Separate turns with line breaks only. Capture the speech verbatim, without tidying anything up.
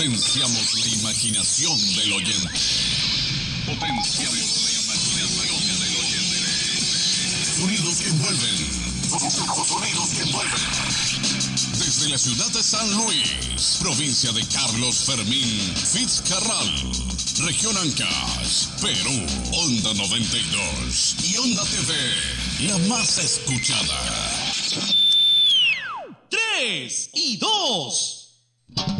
Potenciamos la imaginación del oyente. Potenciamos la imaginación del oyente. Sonidos que envuelven. Sonidos que envuelven. Desde la ciudad de San Luis, provincia de Carlos Fermín Fitzcarral, región Ancash, Perú, Onda noventa y dos y Onda T V, la más escuchada.
Tres y dos.